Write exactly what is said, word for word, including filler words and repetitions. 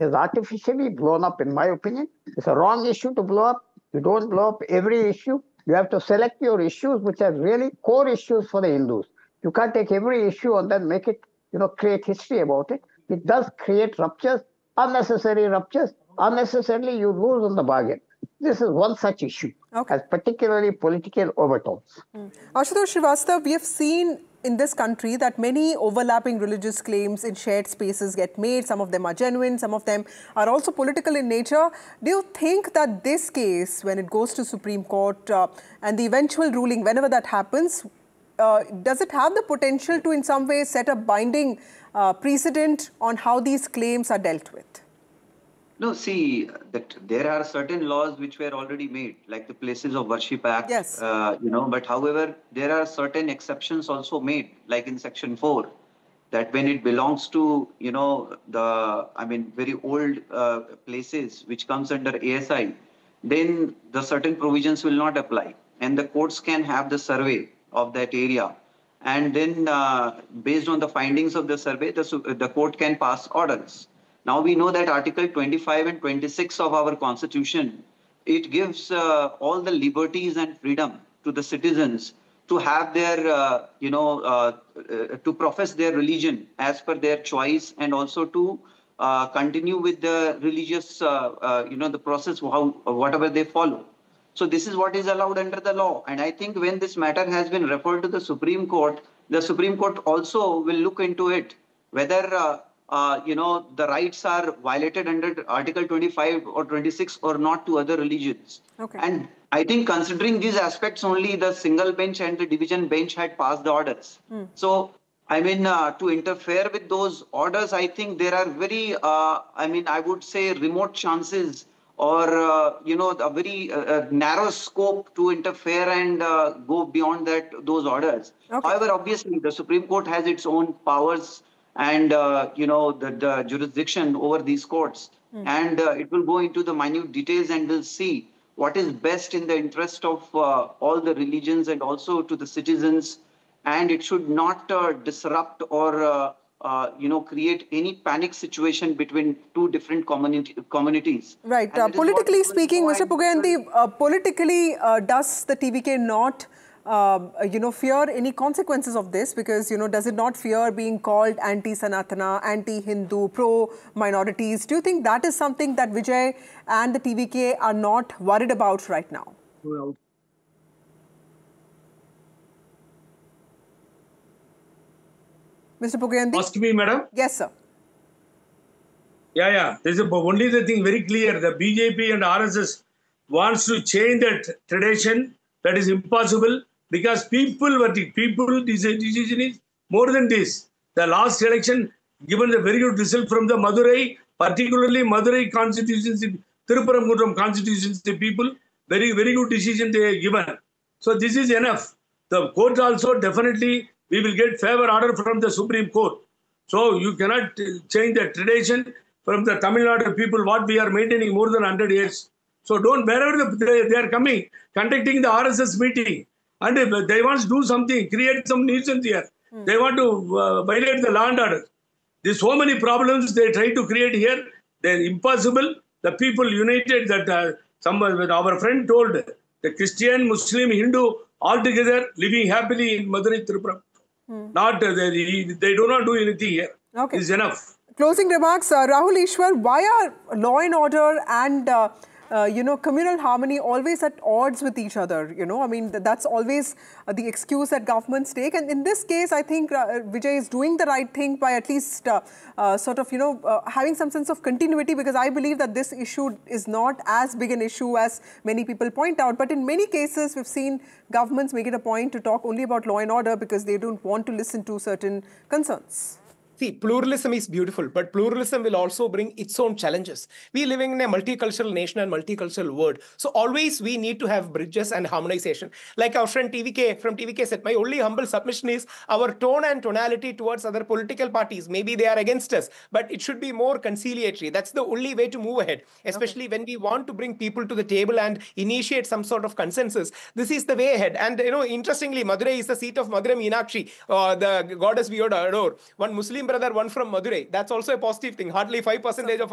is artificially blown up, in my opinion. It's a wrong issue to blow up. You don't blow up every issue. You have to select your issues, which are really core issues for the Hindus. You can't take every issue and then make it, you know, create history about it. It does create ruptures, unnecessary ruptures. Unnecessarily, you lose on the bargain. This is one such issue, okay. has particularly political overtones. Mm. Ashutosh Srivastava, we have seen in this country that many overlapping religious claims in shared spaces get made. Some of them are genuine, some of them are also political in nature. Do you think that this case, when it goes to Supreme Court uh, and the eventual ruling, whenever that happens, uh, does it have the potential to in some way set a binding uh, precedent on how these claims are dealt with? No, see, that there are certain laws which were already made, like the Places of Worship Act, yes. uh, you know, but however, there are certain exceptions also made, like in Section four, that when it belongs to, you know, the, I mean, very old uh, places which comes under A S I, then the certain provisions will not apply. And the courts can have the survey of that area. And then uh, based on the findings of the survey, the, the court can pass orders. Now we know that Article twenty-five and twenty-six of our Constitution, it gives uh, all the liberties and freedom to the citizens to have their, uh, you know, uh, uh, to profess their religion as per their choice, and also to uh, continue with the religious, uh, uh, you know, the process, how, whatever they follow. So this is what is allowed under the law. And I think when this matter has been referred to the Supreme Court, the Supreme Court also will look into it, whether uh, Uh, you know, the rights are violated under Article twenty-five or twenty-six or not to other religions. Okay. And I think considering these aspects only, the single bench and the division bench had passed the orders. Mm. So, I mean, uh, to interfere with those orders, I think there are very, uh, I mean, I would say remote chances or, uh, you know, a very uh, narrow scope to interfere and uh, go beyond that, those orders. Okay. However, obviously, the Supreme Court has its own powers and, uh, you know, the, the jurisdiction over these courts. Mm. And uh, it will go into the minute details and will see what is best in the interest of uh, all the religions and also to the citizens. And it should not uh, disrupt or, uh, uh, you know, create any panic situation between two different community, communities. Right. Uh, politically speaking, Mister Pugayanthi, uh, politically, uh, does the T V K not Uh, you know, fear any consequences of this? Because, you know, does it not fear being called anti-Sanatana, anti-Hindu, pro-minorities? Do you think that is something that Vijay and the T V K are not worried about right now? Well, Mister Pugayanthi? Ask me, madam? Yes, sir. Yeah, yeah. This is only the thing very clear. The B J P and R S S wants to change that tradition. That is impossible. Because people were the people, this decision is more than this. The last election, given the very good result from the Madurai, particularly Madurai constituency, Thiruparamkuntram constituency people, very, very good decision they have given. So this is enough. The court also definitely, we will get favor order from the Supreme Court. So you cannot change the tradition from the Tamil Nadu people, what we are maintaining more than one hundred years. So don't, wherever they, they are coming, conducting the R S S meeting, and if they want to do something, create some nuisance here. Hmm. They want to uh, violate the law and order. There's so many problems they try to create here. They're impossible. The people united that uh, some, our friend told, the Christian, Muslim, Hindu, all together living happily in Madurai, Tripura. Hmm. Not, uh, they, they do not do anything here. Okay. It's enough. Closing remarks, uh, Rahul Ishwar, why are law and order and uh, Uh, you know, communal harmony always at odds with each other? You know, I mean, th that's always uh, the excuse that governments take. And in this case, I think uh, Vijay is doing the right thing by at least uh, uh, sort of, you know, uh, having some sense of continuity, because I believe that this issue is not as big an issue as many people point out. But in many cases, we've seen governments make it a point to talk only about law and order because they don't want to listen to certain concerns. See, pluralism is beautiful, but pluralism will also bring its own challenges. We are living in a multicultural nation and multicultural world. So always we need to have bridges and harmonization. Like our friend T V K from T V K said, my only humble submission is our tone and tonality towards other political parties. Maybe they are against us, but it should be more conciliatory. That's the only way to move ahead, especially okay. when we want to bring people to the table and initiate some sort of consensus. This is the way ahead. And, you know, interestingly, Madurai is the seat of Madurai Meenakshi, uh, the goddess we adore. One Muslim brother, one from Madurai. That's also a positive thing. Hardly five percent of